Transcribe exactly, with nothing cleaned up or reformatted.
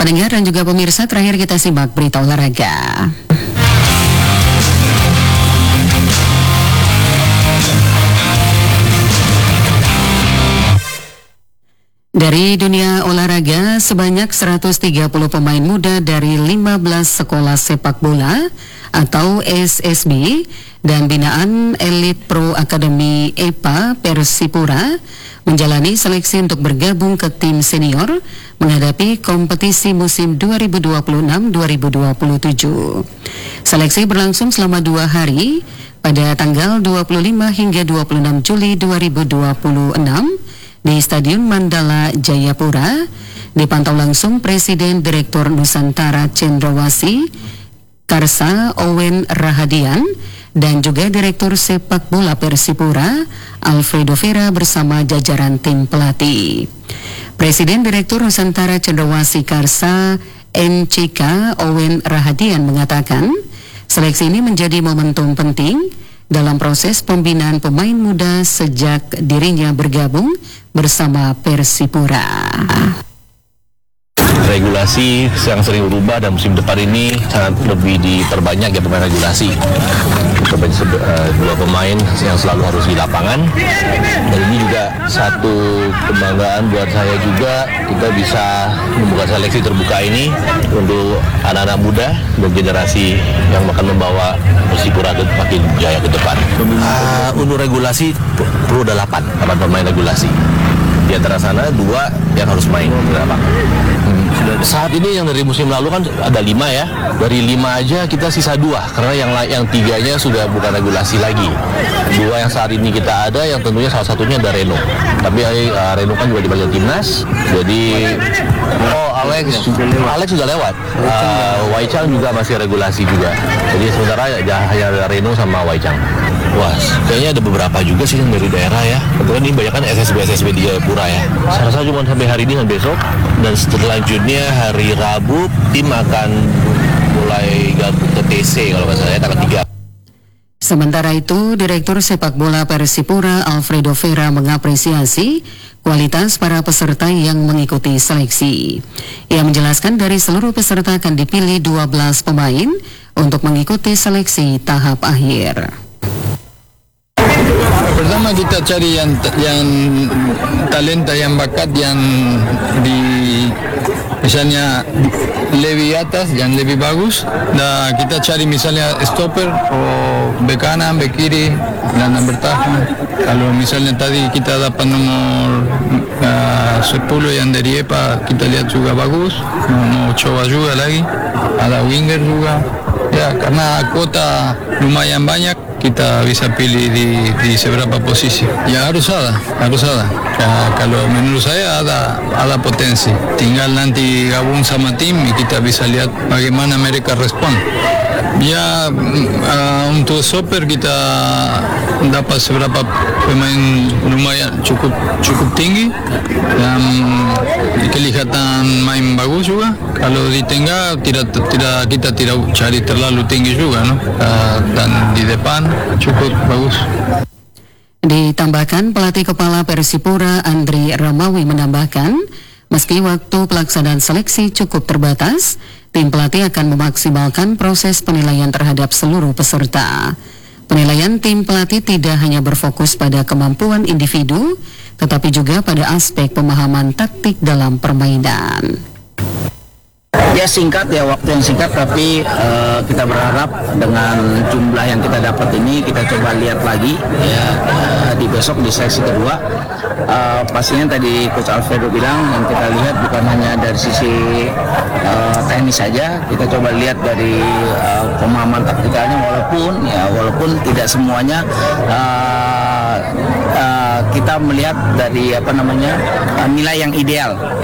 Pendengar dan juga pemirsa, terakhir kita simak berita olahraga. Dari dunia olahraga, sebanyak seratus tiga puluh pemain muda dari lima belas sekolah sepak bola atau S S B dan binaan Elite Pro Academy E P A Persipura menjalani seleksi untuk bergabung ke tim senior menghadapi kompetisi musim dua ribu dua puluh enam dua ribu dua puluh tujuh. Seleksi berlangsung selama dua hari pada tanggal dua puluh lima hingga dua puluh enam Juli dua ribu dua puluh enam di Stadion Mandala Jayapura. Dipantau langsung Presiden Direktur Nusantara Cendrawasih Karsa Owen Rahadian dan juga Direktur Sepak Bola Persipura Alfredo Vera bersama jajaran tim pelatih. Presiden Direktur Nusantara Cendrawasih Karsa N C K Owen Rahadian mengatakan seleksi ini menjadi momentum penting dalam proses pembinaan pemain muda sejak dirinya bergabung bersama Persipura. Regulasi yang sering berubah dan musim depan ini sangat lebih diperbanyak ya pemain regulasi. Sebanyak uh, dua pemain yang selalu harus di lapangan. Dan ini juga satu kebanggaan buat saya juga, kita bisa membuka seleksi terbuka ini untuk anak-anak muda dan generasi yang akan membawa Persipura ke makin jaya ke depan. Uh, untuk regulasi perlu ada delapan, delapan pemain regulasi. Di antara sana dua yang harus main berapa? Hmm. Saat ini yang dari musim lalu kan ada lima ya. Dari lima aja kita sisa dua karena yang yang tiganya sudah bukan regulasi lagi. Dua yang saat ini kita ada yang tentunya salah satunya ada Reno. Tapi uh, Reno kan juga dipanggil timnas. Jadi oh Alex Alex sudah lewat. Uh, Waichang juga masih regulasi juga. Jadi sementara ya hanya ada Reno sama Waichang. Wah, kayaknya ada beberapa juga sih yang dari daerah ya. Kebetulan ini banyak kan S S B S S B di Jayapura ya. Saya rasa cuma sampai hari ini dan besok. Dan selanjutnya hari Rabu tim akan mulai gabung ke T C kalau nggak salah ya, tanggal tiga. Sementara itu, Direktur Sepak Bola Persipura Alfredo Vera mengapresiasi kualitas para peserta yang mengikuti seleksi. Ia menjelaskan dari seluruh peserta akan dipilih dua belas pemain untuk mengikuti seleksi tahap akhir. Pertama kita cari yang yang talenta, yang bakat, yang di misalnya lebih atas, yang lebih bagus. Nah, kita cari misalnya stopper o bek kanan, bek kiri dan bertahan. Kalau misalnya tadi kita dapat nomor uh, sepuluh yang dari E P A, kita lihat juga bagus. Mau coba juga lagi. Ada winger juga. Ya, karena kota lumayan banyak, kita bisa pilih di, di seberapa posisi. Ya harus ada, harus ada. Ya, kalau menurut saya ada, ada potensi. Tinggal nanti gabung sama tim, kita bisa lihat bagaimana mereka respon. Ya uh, untuk soccer kita dapat seberapa pemain lumayan cukup cukup tinggi dan kelihatan main bagus juga. Kalau di tengah tidak tidak kita tidak cari terlalu tinggi juga, no? Uh, dan di depan cukup bagus. Ditambahkan pelatih kepala Persipura Andri Ramawi menambahkan, meski waktu pelaksanaan seleksi cukup terbatas, tim pelatih akan memaksimalkan proses penilaian terhadap seluruh peserta. Penilaian tim pelatih tidak hanya berfokus pada kemampuan individu, tetapi juga pada aspek pemahaman taktik dalam permainan. Ya singkat ya, waktu yang singkat, tapi uh, kita berharap dengan jumlah yang kita dapat ini kita coba lihat lagi ya uh, di besok di seleksi kedua. Uh, pastinya tadi Coach Alfredo bilang yang kita lihat bukan hanya dari sisi uh, teknis saja, kita coba lihat dari uh, pemahaman taktikalnya, walaupun ya walaupun tidak semuanya uh, uh, kita melihat dari apa namanya uh, nilai yang ideal.